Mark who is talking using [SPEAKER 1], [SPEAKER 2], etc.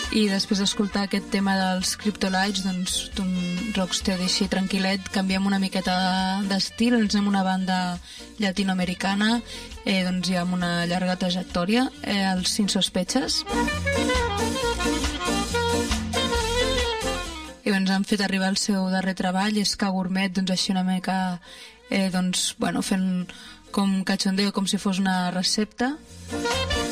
[SPEAKER 1] i després d'escoltar aquest tema dels Cryptolights, doncs d'un rocksteady així tranquil·let, canviem una miqueta d'estil, ens anem a una banda llatinoamericana, doncs ja amb una llarga trajectòria, els Sin Sospechas. I ens han fet arribar el seu darrer treball, Ska Gourmet, doncs així una mica fent com cachondeo, com si fos una recepta.